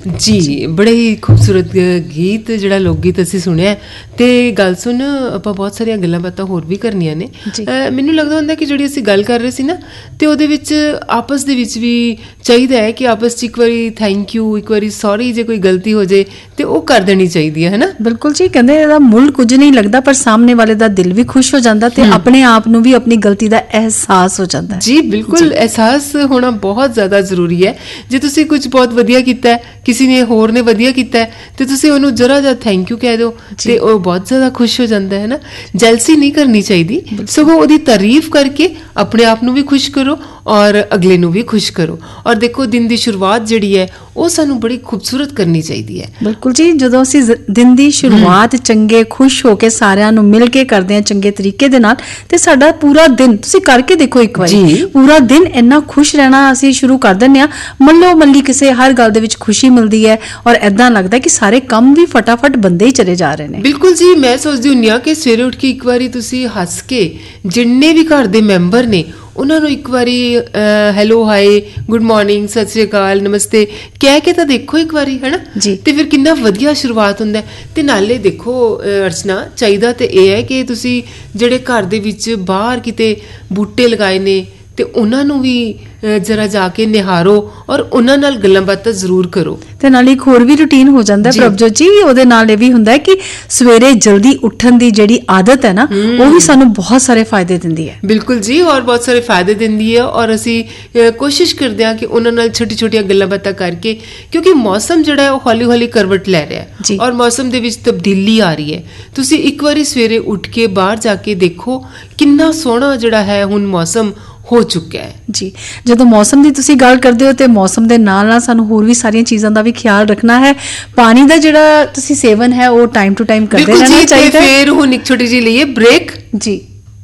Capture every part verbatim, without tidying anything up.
ਜੀ ਬੜੇ ਹੀ ਖੂਬਸੂਰਤ ਗੀਤ, ਜਿਹੜਾ ਲੋਕ ਗੀਤ ਅਸੀਂ ਸੁਣਿਆ। ਤੇ ਗੱਲ ਸੁਣ, ਆਪਾਂ ਬਹੁਤ ਸਾਰੀਆਂ ਗੱਲਾਂ ਬਾਤਾਂ ਹੋਰ ਵੀ ਕਰਨੀਆਂ ਨੇ। ਮੈਨੂੰ ਲੱਗਦਾ ਹੁੰਦਾ ਕਿ ਜਿਹੜੀ ਅਸੀਂ ਗੱਲ ਕਰ ਰਹੇ ਸੀ ਨਾ, ਤੇ ਉਹਦੇ ਵਿੱਚ ਆਪਸ ਦੇ ਵਿੱਚ ਵੀ ਚਾਹੀਦਾ ਹੈ ਕਿ ਆਪਸ 'ਚ ਇੱਕ ਵਾਰੀ ਥੈਂਕ ਯੂ, ਇੱਕ ਵਾਰੀ ਸੌਰੀ, ਜੇ ਕੋਈ ਗਲਤੀ ਹੋ ਜਾਏ ਤੇ ਉਹ ਕਰ ਦੇਣੀ ਚਾਹੀਦੀ ਹੈ, ਹੈ ਨਾ। ਬਿਲਕੁਲ ਜੀ, ਕਹਿੰਦੇ ਇਹਦਾ ਮੁੱਲ ਕੁਝ ਨਹੀਂ ਲੱਗਦਾ, ਪਰ ਸਾਹਮਣੇ ਵਾਲੇ ਦਾ ਦਿਲ ਵੀ ਖੁਸ਼ ਹੋ ਜਾਂਦਾ ਤੇ ਆਪਣੇ ਆਪ ਨੂੰ ਵੀ ਆਪਣੀ ਗਲਤੀ ਦਾ ਅਹਿਸਾਸ ਹੋ ਜਾਂਦਾ। ਜੀ ਬਿਲਕੁਲ, ਅਹਿਸਾਸ ਹੋਣਾ ਬਹੁਤ ਜ਼ਿਆਦਾ ਜ਼ਰੂਰੀ ਹੈ। ਜੇ ਤੁਸੀਂ ਕੁਝ ਬਹੁਤ ਵਧੀਆ ਕੀਤਾ ਹੈ, ਕਿਸੇ ਨੇ ਹੋਰ ਨੇ ਵਧੀਆ ਕੀਤਾ ਹੈ, ਤੇ ਤੁਸੀਂ ਉਹਨੂੰ ਜਰਾ ਜਿਹਾ ਥੈਂਕ ਯੂ ਕਹਿ ਦਿਓ ਤੇ ਉਹ ਬਹੁਤ ਜ਼ਿਆਦਾ ਖੁਸ਼ ਹੋ ਜਾਂਦਾ ਹੈ ਨਾ। ਜੈਲਸੀ ਨਹੀਂ ਕਰਨੀ ਚਾਹੀਦੀ, ਸਗੋਂ ਉਹਦੀ ਤਾਰੀਫ ਕਰਕੇ ਆਪਣੇ ਆਪ ਨੂੰ ਵੀ ਖੁਸ਼ ਕਰੋ ਔਰ ਅਗਲੇ ਨੂੰ ਵੀ ਖੁਸ਼ ਕਰੋ। ਔਰ ਦੇਖੋ, ਦਿਨ ਦੀ ਸ਼ੁਰੂਆਤ ਜਿਹੜੀ ਹੈ ਉਹ ਸਾਨੂੰ ਬੜੀ ਖੂਬਸੂਰਤ ਕਰਨੀ ਚਾਹੀਦੀ ਹੈ। ਬਿਲਕੁਲ ਜੀ, ਜਦੋਂ ਅਸੀਂ ਦਿਨ ਦੀ ਸ਼ੁਰੂਆਤ ਚੰਗੇ ਖੁਸ਼ ਹੋ ਕੇ ਸਾਰਿਆਂ ਨੂੰ ਮਿਲ ਕੇ ਕਰਦੇ ਹਾਂ ਚੰਗੇ ਤਰੀਕੇ ਦੇ ਨਾਲ, ਤੇ ਸਾਡਾ ਪੂਰਾ ਦਿਨ ਤੁਸੀਂ ਕਰਕੇ ਦੇਖੋ ਇੱਕ ਵਾਰੀ, ਪੂਰਾ ਦਿਨ ਇੰਨਾ ਖੁਸ਼ ਰਹਿਣਾ ਅਸੀਂ ਸ਼ੁਰੂ ਕਰ ਦਿੰਦੇ ਹਾਂ। ਮੱਲੋ ਮੱਲੀ ਕਿਸੇ ਹਰ ਗੱਲ ਦੇ ਵਿੱਚ ਖੁਸ਼ੀ ਮਿਲਦੀ ਹੈ ਔਰ ਏਦਾਂ ਲੱਗਦਾ ਕਿ ਸਾਰੇ ਕੰਮ ਵੀ ਫਟਾਫਟ ਬੰਦੇ ਹੀ ਚਲੇ ਜਾ ਰਹੇ ਨੇ। ਬਿਲਕੁਲ ਜੀ, ਮੈਂ ਸੋਚਦੀ ਹੁੰਦੀ ਹਾਂ ਕਿ ਸਵੇਰੇ ਉੱਠ ਕੇ ਇੱਕ ਵਾਰੀ ਤੁਸੀਂ ਹੱਸ ਕੇ ਜਿੰਨੇ ਵੀ ਘਰ ਦੇ ਮੈਂਬਰ ਨੇ ਉਹਨਾਂ ਨੂੰ ਇੱਕ ਵਾਰੀ ਹੈਲੋ, ਹਾਏ, ਗੁੱਡ ਮਾਰਨਿੰਗ, ਸਤਿ ਸ਼੍ਰੀ ਅਕਾਲ, ਨਮਸਤੇ ਕਹਿ ਕੇ ਤਾਂ ਦੇਖੋ ਇੱਕ ਵਾਰੀ, ਹੈ ਨਾ। ਤੇ ਫਿਰ ਕਿੰਨਾ ਵਧੀਆ ਸ਼ੁਰੂਆਤ ਹੁੰਦਾ। ਤੇ ਨਾਲੇ ਦੇਖੋ ਅਰਚਨਾ, ਚਾਹੀਦਾ ਤੇ ਇਹ ਹੈ ਕਿ ਤੁਸੀਂ ਜਿਹੜੇ ਘਰ ਦੇ ਵਿੱਚ ਬਾਹਰ ਕਿਤੇ ਬੂਟੇ ਲਗਾਏ ਨੇ ਤੇ ਉਹਨਾਂ ਨੂੰ ਵੀ ਜਰਾ ਜਾ ਕੇ ਨਿਹਾਰੋ ਔਰ ਉਹਨਾਂ ਨਾਲ ਗੱਲਾਂ ਬਾਤਾਂ ਜ਼ਰੂਰ ਕਰੋ। ਤੇ ਨਾਲ ਇੱਕ ਹੋਰ ਵੀ ਰੂਟੀਨ ਹੋ ਜਾਂਦਾ ਪ੍ਰਭਜੋਤ ਜੀ, ਉਹਦੇ ਨਾਲ ਇਹ ਵੀ ਹੁੰਦਾ ਹੈ ਕਿ ਸਵੇਰੇ ਜਲਦੀ ਉੱਠਣ ਦੀ ਜਿਹੜੀ ਆਦਤ ਹੈ ਨਾ, ਉਹ ਵੀ ਸਾਨੂੰ ਬਹੁਤ ਸਾਰੇ ਫਾਇਦੇ ਦਿੰਦੀ ਹੈ। ਬਿਲਕੁਲ ਜੀ, ਔਰ ਬਹੁਤ ਸਾਰੇ ਫਾਇਦੇ ਦਿੰਦੀ ਹੈ। ਔਰ ਅਸੀਂ ਕੋਸ਼ਿਸ਼ ਕਰਦੇ ਹਾਂ ਕਿ ਉਹਨਾਂ ਨਾਲ ਛੋਟੀ ਛੋਟੀਆਂ ਗੱਲਾਂ ਬਾਤਾਂ ਕਰਕੇ, ਕਿਉਂਕਿ ਮੌਸਮ ਜਿਹੜਾ ਹੈ ਉਹ ਹੌਲੀ ਹੌਲੀ ਕਰਵਟ ਲੈ ਰਿਹਾ ਹੈ ਔਰ ਮੌਸਮ ਦੇ ਵਿੱਚ ਤਬਦੀਲੀ ਆ ਰਹੀ ਹੈ। ਤੁਸੀਂ ਇੱਕ ਵਾਰੀ ਸਵੇਰੇ ਉੱਠ ਕੇ ਬਾਹਰ ਜਾ ਕੇ ਦੇਖੋ ਕਿੰਨਾ ਸੋਹਣਾ ਜਿਹੜਾ ਹੈ ਹੁਣ ਮੌਸਮ ਹੋ ਚੁੱਕਿਆ ਹੈ ਜੀ। ਜਦੋਂ ਮੌਸਮ ਦੀ ਤੁਸੀਂ ਗੱਲ ਕਰਦੇ ਹੋ ਤੇ ਮੌਸਮ ਦੇ ਨਾਲ ਨਾਲ ਸਾਨੂੰ ਹੋਰ ਵੀ ਸਾਰੀਆਂ ਚੀਜ਼ਾਂ ਦਾ ਵੀ ਖਿਆਲ ਰੱਖਣਾ ਹੈ। ਪਾਣੀ ਦਾ ਜਿਹੜਾ ਤੁਸੀਂ ਸੇਵਨ ਹੈ ਉਹ ਟਾਈਮ ਟੂ ਟਾਈਮ ਕਰਦੇ ਰਹਿਣਾ ਚਾਹੀਦਾ ਹੈ। ਫਿਰ ਹੁਣ ਇੱਕ ਛੋਟੀ ਜਿਹੀ ਲਈਏ ਬ੍ਰੇਕ ਜੀ।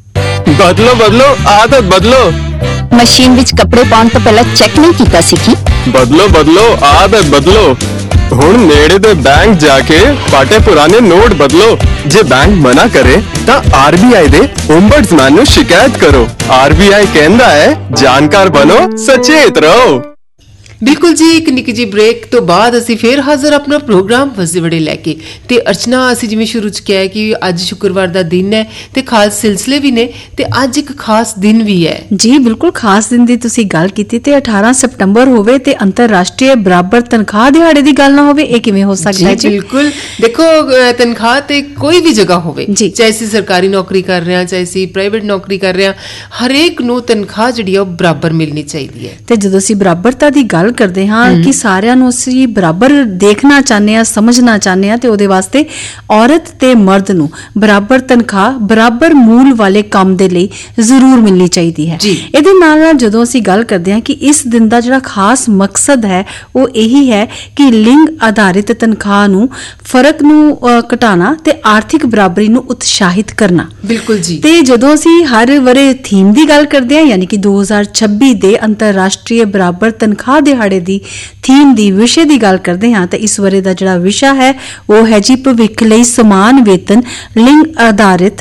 ਬਦਲੋ ਬਦਲੋ ਆਦਤ ਬਦਲੋ। ਮਸ਼ੀਨ ਵਿੱਚ ਕੱਪੜੇ ਪਾਉਣ ਤੋਂ ਪਹਿਲਾਂ ਚੈੱਕ ਨਹੀਂ ਕੀਤਾ ਸੀ ਕਿ ਬਦਲੋ ਬਦਲੋ ਆਦਤ ਬਦਲੋ। ਹੁਣ ਨੇੜੇ ਦੇ ਬੈਂਕ ਜਾ ਕੇ ਪਾਟੇ ਪੁਰਾਣੇ ਨੋਟ ਬਦਲੋ। ਜੇ ਬੈਂਕ ਮਨਾ ਕਰੇ ਤਾਂ ਆਰਬੀਆਈ ਦੇ ਓਮਬਡਸਮੈਨ ਨੂੰ ਸ਼ਿਕਾਇਤ ਕਰੋ। ਆਰਬੀਆਈ ਕਹਿੰਦਾ ਹੈ ਜਾਣਕਾਰ ਬਣੋ, ਸਚੇਤ ਰਹੋ। ਬਿਲਕੁਲ ਜੀ, ਇੱਕ ਨਿੱਕੀ ਜਿਹੀ ਬ੍ਰੇਕ ਤੋਂ ਬਾਅਦ ਅਸੀਂ ਫੇਰ ਹਾਜ਼ਰ ਆਪਣਾ ਪ੍ਰੋਗਰਾਮ ਵਸਦੇ ਵੜੇ ਲੈ ਕੇ। ਤੇ ਅਰਚਨਾ, ਅਸੀਂ ਜਿਵੇਂ ਸ਼ੁਰੂ ਚ ਕਿਹਾ ਕਿ ਅੱਜ ਸ਼ੁੱਕਰਵਾਰ ਦਾ ਦਿਨ ਹੈ ਤੇ ਖਾਸ ਸਿਲਸਿਲੇ ਵੀ ਨੇ, ਤੇ ਅੱਜ ਇੱਕ ਖਾਸ ਦਿਨ ਵੀ ਹੈ। ਜੀ ਬਿਲਕੁਲ, ਖਾਸ ਦਿਨ ਦੀ ਤੁਸੀਂ ਗੱਲ ਕੀਤੀ ਤੇ ਅਠਾਰਾਂ ਸਤੰਬਰ ਹੋਵੇ ਤੇ ਅੰਤਰਰਾਸ਼ਟਰੀ ਬਰਾਬਰ ਤਨਖਾਹ ਦਿਹਾੜੇ ਦੀ ਗੱਲ ਨਾ ਹੋਵੇ, ਇਹ ਕਿਵੇਂ ਹੋ ਸਕਦਾ ਹੈ ਜੀ? ਬਿਲਕੁਲ, ਦੇਖੋ ਤਨਖਾਹ ਤੇ ਕੋਈ ਵੀ ਜਗ੍ਹਾ ਹੋਵੇ, ਚਾਹੇ ਅਸੀਂ ਸਰਕਾਰੀ ਨੌਕਰੀ ਕਰ ਰਹੇ ਹਾਂ, ਚਾਹੇ ਅਸੀਂ ਪ੍ਰਾਈਵੇਟ ਨੌਕਰੀ ਕਰ ਰਹੇ ਹਾਂ, ਹਰੇਕ ਨੂੰ ਤਨਖਾਹ ਜਿਹੜੀ ਆ ਉਹ ਬਰਾਬਰ ਮਿਲਣੀ ਚਾਹੀਦੀ ਹੈ। ਤੇ ਜਦੋਂ ਅਸੀਂ ਬਰਾਬਰਤਾ ਦੀ ਗੱਲ ਕਰਦੇ ਹਾਂ ਕਿ ਸਾਰਿਆਂ ਨੂੰ ਅਸੀਂ ਬਰਾਬਰ ਦੇਖਣਾ ਚਾਹੁੰਦੇ ਹਾਂ, ਸਮਝਣਾ ਚਾਹੁੰਦੇ ਹਾਂ, ਤੇ ਉਹਦੇ ਵਾਸਤੇ ਔਰਤ ਤੇ ਮਰਦ ਨੂੰ ਬਰਾਬਰ ਤਨਖਾਹ ਬਰਾਬਰ ਮੂਲ ਵਾਲੇ ਕੰਮ ਦੇ ਲਈ ਜ਼ਰੂਰ ਮਿਲਣੀ ਚਾਹੀਦੀ ਹੈ। ਇਹਦੇ ਨਾਲ ਨਾਲ ਜਦੋਂ ਅਸੀਂ ਗੱਲ ਕਰਦੇ ਹਾਂ ਕਿ ਇਸ ਦਿਨ ਦਾ ਜਿਹੜਾ ਖਾਸ ਮਕਸਦ ਹੈ ਉਹ ਇਹੀ ਹੈ ਕਿ ਲਿੰਗ ਆਧਾਰਿਤ ਤਨਖਾਹ ਨੂੰ ਫਰਕ ਨੂੰ ਘਟਾਉਣਾ ਤੇ ਆਰਥਿਕ ਬਰਾਬਰੀ ਨੂੰ ਉਤਸ਼ਾਹਿਤ ਕਰਨਾ। ਬਿਲਕੁਲ ਜੀ। ਤੇ ਜਦੋਂ ਅਸੀਂ ਹਰ ਵਰੇ ਥੀਮ ਦੀ ਗੱਲ ਕਰਦੇ ਹਾਂ, ਯਾਨੀ ਕਿ ਦੋ ਹਜ਼ਾਰ ਛੱਬੀ ਦੇ ਅੰਤਰਰਾਸ਼ਟਰੀ ਬਰਾਬਰ ਤਨਖਾਹ ਦਿਹਾੜੇ ਦੀ ਥੀਮ ਦੀ ਵਿਸ਼ੇ ਦੀ ਗੱਲ ਕਰਦੇ ਹਾਂ, ਤਾਂ ਇਸ ਵਰੇ ਦਾ ਜਿਹੜਾ ਵਿਸ਼ਾ ਹੈ ਉਹ ਹੈ ਜੀ ਭਵਿੱਖ ਲਈ ਸਮਾਨ ਵੇਤਨ, ਲਿੰਗ ਆਧਾਰਿਤ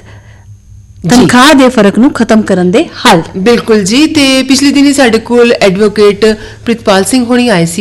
ਤਨਖਾਹ ਦੇ ਫਰਕ ਨੂੰ ਖਤਮ ਕਰਨ ਦੇ ਹੱਲ। ਬਿਲਕੁਲ ਜੀ। ਤੇ ਪਿਛਲੇ ਦਿਨੀ ਸਾਡੇ ਕੋਲ ਐਡਵੋਕੇਟ ਪ੍ਰਿਤਪਾਲ ਸਿੰਘ ਹੋਣੀ ਆਏ ਸੀ